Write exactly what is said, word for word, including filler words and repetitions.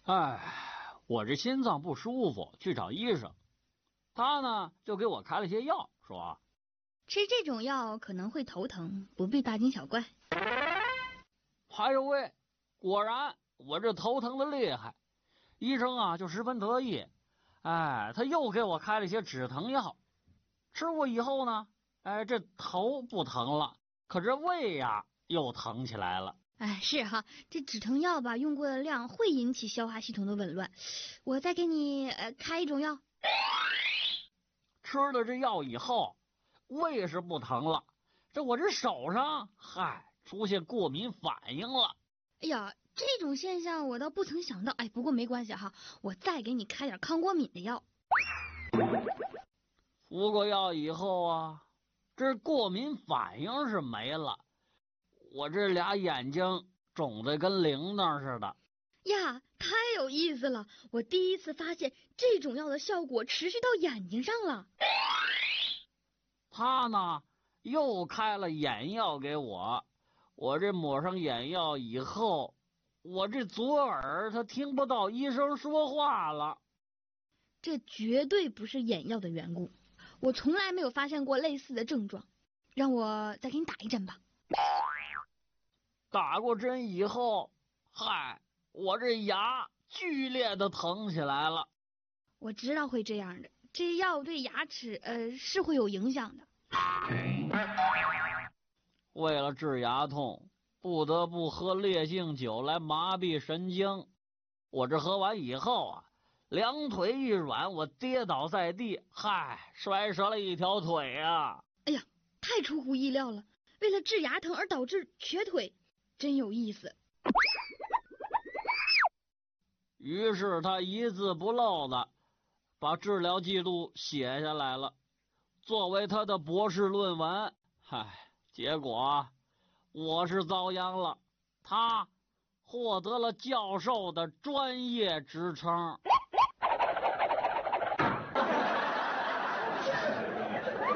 哎，我这心脏不舒服，去找医生，他呢就给我开了些药，说吃这种药可能会头疼，不必大惊小怪。 哎呦喂，果然我这头疼的厉害，医生啊就十分得意，哎，他又给我开了些止疼药，吃过以后呢，哎，这头不疼了，可这胃呀又疼起来了。 哎，是哈，这止疼药吧，用过的量会引起消化系统的紊乱。我再给你呃开一种药。 吃了这药以后，胃是不疼了，这我这手上，嗨，出现过敏反应了。 哎呀，这种现象我倒不曾想到。哎，不过没关系哈，我再给你开点抗过敏的药。 服过药以后啊，这过敏反应是没了，我这俩眼睛肿得跟铃铛似的。 呀，太有意思了！我第一次发现这种药的效果持续到眼睛上了。 他呢又开了眼药给我，我这抹上眼药以后，我这左耳他听不到医生说话了。 这绝对不是眼药的缘故，我从来没有发现过类似的症状。让我再给你打一针吧。 打过针以后，嗨，我这牙剧烈的疼起来了。 我知道会这样的，这药对牙齿呃是会有影响的。 为了治牙痛，不得不喝烈性酒来麻痹神经。我这喝完以后啊，两腿一软，我跌倒在地，嗨，摔折了一条腿啊！ 哎呀，太出乎意料了！为了治牙疼而导致瘸腿，真有意思。 于是他一字不漏的把治疗记录写下来了，作为他的博士论文。嗨，结果我是遭殃了，他获得了教授的专业职称。